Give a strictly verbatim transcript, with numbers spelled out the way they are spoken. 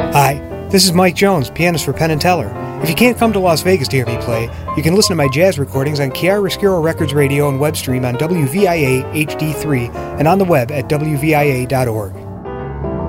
Hi, this is Mike Jones, pianist for Penn and Teller. If you can't come to Las Vegas to hear me play, you can listen to my jazz recordings on Chiaroscuro Records Radio and web stream on W V I A H D three and on the web at W V I A dot org.